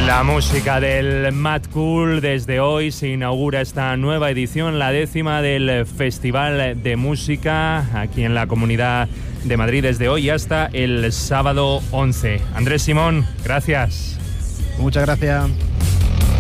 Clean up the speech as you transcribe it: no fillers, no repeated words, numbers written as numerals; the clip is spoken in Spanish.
La música del Mad Cool. Desde hoy se inaugura esta nueva edición, la 10ª del Festival de Música aquí en la Comunidad de Madrid, desde hoy hasta el sábado 11. Andrés Simón, gracias. Muchas gracias.